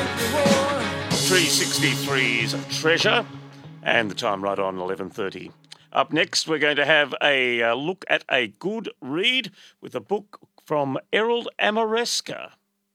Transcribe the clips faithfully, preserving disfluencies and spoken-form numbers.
three sixty-three's Treasure, and the time right on eleven thirty. Up next, we're going to have a uh, look at a good read with a book from Errol Amoresca.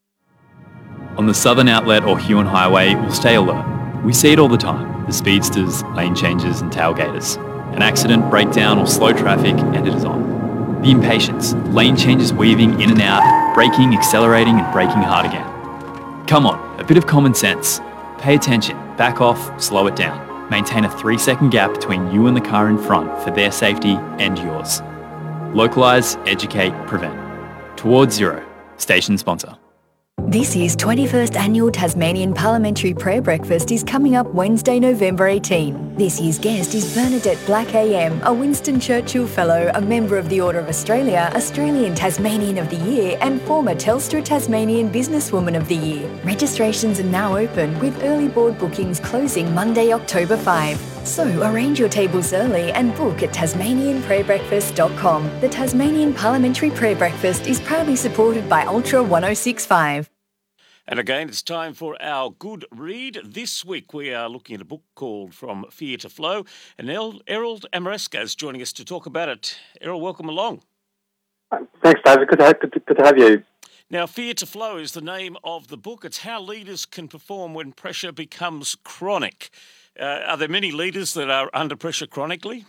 On the Southern Outlet or Huon Highway, we'll stay alert. We see it all the time, the speedsters, lane changes and tailgaters. An accident, breakdown or slow traffic, and it is on. The impatience, lane changes weaving in and out, braking, accelerating and braking hard again. Come on, a bit of common sense. Pay attention, back off, slow it down. Maintain a three second gap between you and the car in front for their safety and yours. Localise, educate, prevent. Towards Zero, station sponsor. This year's twenty-first Annual Tasmanian Parliamentary Prayer Breakfast is coming up Wednesday, November eighteenth. This year's guest is Bernadette Black A M, a Winston Churchill Fellow, a member of the Order of Australia, Australian Tasmanian of the Year and former Telstra Tasmanian Businesswoman of the Year. Registrations are now open with early board bookings closing Monday, October fifth. So arrange your tables early and book at tasmanian prayer breakfast dot com. The Tasmanian Parliamentary Prayer Breakfast is proudly supported by Ultra one oh six point five. And again, it's time for our good read. This week we are looking at a book called From Fear to Flow, and El- Errol Amoresca is joining us to talk about it. Errol, welcome along. Thanks, David. Good to have, good to, good to have you. Now, Fear to Flow is the name of the book. It's how leaders can perform when pressure becomes chronic. Uh, are there many leaders that are under pressure chronically?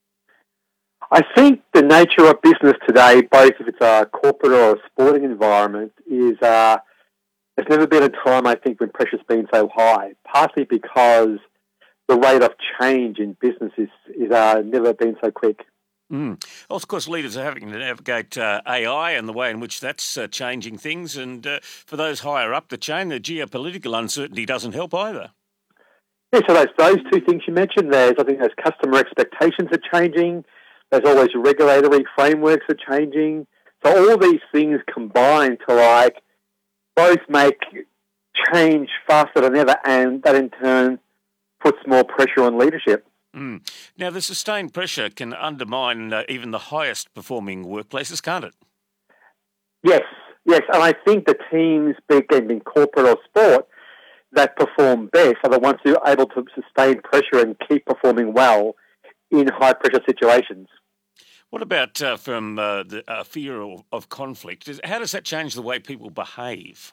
I think the nature of business today, both if it's a corporate or a sporting environment, is uh, there's never been a time, I think, when pressure's been so high, partly because the rate of change in business is, is uh, never been so quick. Mm. Well, of course, leaders are having to navigate uh, A I and the way in which that's uh, changing things. And uh, for those higher up the chain, the geopolitical uncertainty doesn't help either. Yeah, so those, those two things you mentioned, there's, I think those customer expectations are changing. There's always regulatory frameworks are changing. So all these things combine to, like, both make change faster than ever, and that in turn puts more pressure on leadership. Mm. Now, the sustained pressure can undermine uh, even the highest performing workplaces, can't it? Yes, yes. And I think the teams, be it in corporate or sport, that perform best are the ones who are able to sustain pressure and keep performing well in high-pressure situations. What about uh, from uh, the uh, fear of, of conflict? How does that change the way people behave?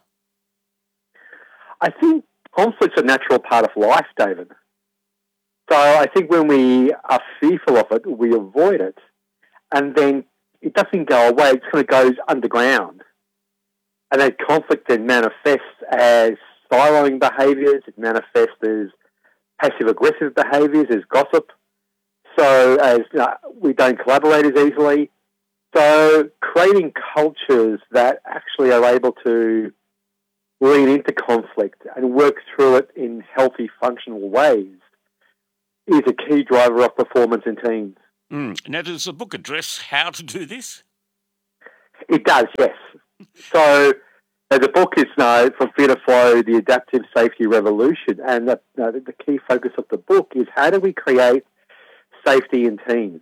I think conflict's a natural part of life, David. So I think when we are fearful of it, we avoid it, and then it doesn't go away. It kind of goes underground. And that conflict then manifests as siloing behaviours, it manifests as passive-aggressive behaviours, as gossip. So as you know, we don't collaborate as easily. So creating cultures that actually are able to lean into conflict and work through it in healthy, functional ways is a key driver of performance in teams. Mm. Now, does the book address how to do this? It does, yes. So uh, the book is uh, From Fear to Flow, the Adaptive Safety Revolution, and the, uh, the key focus of the book is how do we create safety in teams.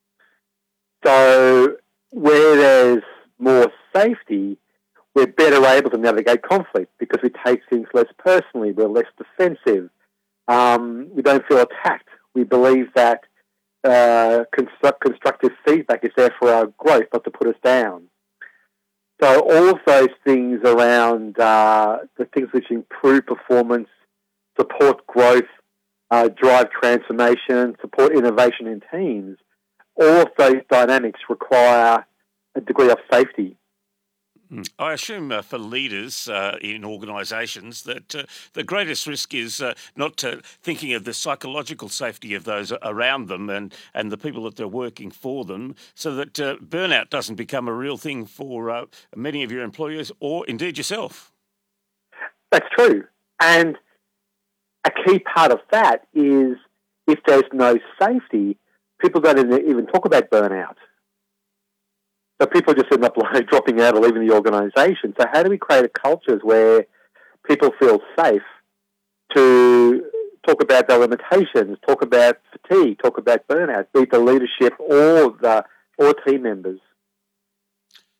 So where there's more safety, we're better able to navigate conflict because we take things less personally, we're less defensive, um, we don't feel attacked. We believe that uh, construct, constructive feedback is there for our growth, not to put us down. So all of those things around uh, the things which improve performance, support growth, Uh, drive transformation, support innovation in teams, all of those dynamics require a degree of safety. I assume uh, for leaders uh, in organisations that uh, the greatest risk is uh, not uh, thinking of the psychological safety of those around them and, and the people that they're working for them, so that uh, burnout doesn't become a real thing for uh, many of your employers or indeed yourself. That's true. And a key part of that is if there's no safety, people don't even talk about burnout. So people just end up like dropping out or leaving the organisation. So how do we create a culture where people feel safe to talk about their limitations, talk about fatigue, talk about burnout, be it the leadership or the or team members?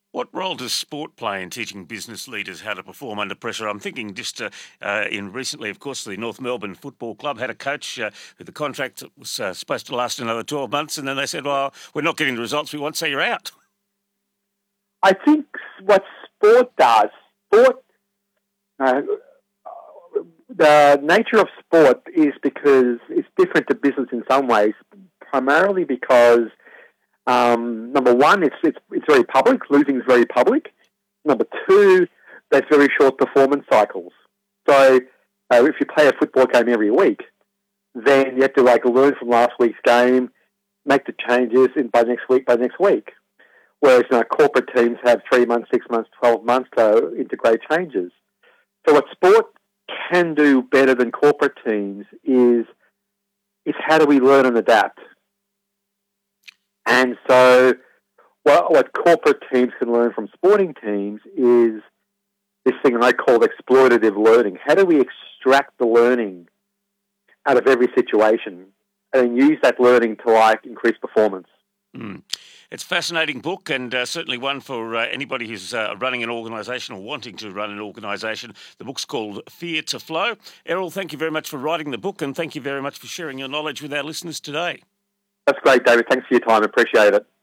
What role does sport play in teaching business leaders how to perform under pressure? I'm thinking just uh, uh, in recently, of course, the North Melbourne Football Club had a coach uh, with the contract that was uh, supposed to last another twelve months, and then they said, well, we're not getting the results we want, so you're out. I think what sport does, sport, uh, the nature of sport is because it's different to business in some ways, primarily because Um, number one, it's, it's it's very public. Losing is very public. Number two, there's very short performance cycles. So uh, if you play a football game every week, then you have to like learn from last week's game, make the changes in by next week, by next week. Whereas you know, corporate teams have three months, six months, twelve months to integrate changes. So what sport can do better than corporate teams is is how do we learn and adapt. And so what, what corporate teams can learn from sporting teams is this thing I call exploitative learning. How do we extract the learning out of every situation and then use that learning to like increase performance? Mm. It's a fascinating book, and uh, certainly one for uh, anybody who's uh, running an organisation or wanting to run an organisation. The book's called Fear to Flow. Errol, thank you very much for writing the book, and thank you very much for sharing your knowledge with our listeners today. That's great, David. Thanks for your time. Appreciate it.